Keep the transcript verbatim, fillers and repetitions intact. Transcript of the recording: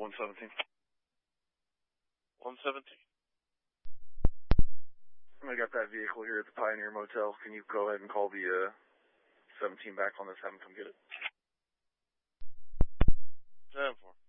one seventeen. one seventeen. I got that vehicle here at the Pioneer Motel. Can you go ahead and call the uh, seventeen back on this? Have them come get it. ten four.